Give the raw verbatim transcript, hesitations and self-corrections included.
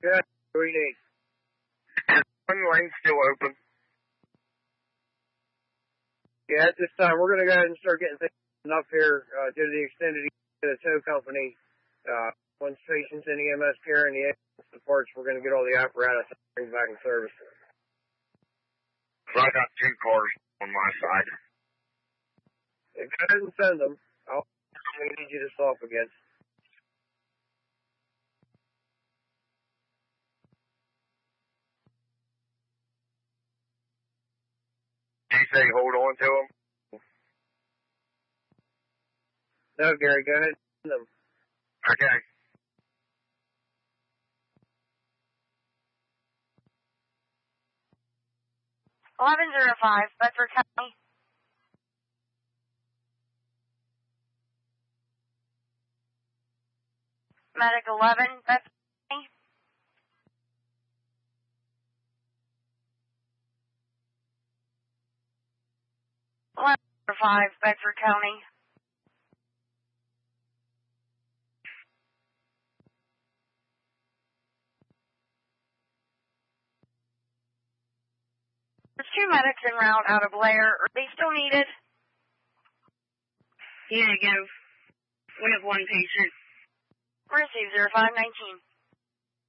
Good. What do you need? One lane still open. Yeah, at this time, we're going to go ahead and start getting things up here uh, due to the extended to the tow company. Uh, once patients in E M S care and the ambulance departs, we're going to get all the apparatus and things back in service. So I got two cars on my side. Yeah, go ahead and send them. I'll we need you to stop again. Do you say hold on to them? No, Gary, go ahead and send them. Okay. eleven oh five, Bedford County. Medic eleven, Bedford County. eleven oh five, Bedford County. There's two medics en route out of Blair. Are they still needed? Yeah, go. We have one patient. Receive zero five nineteen.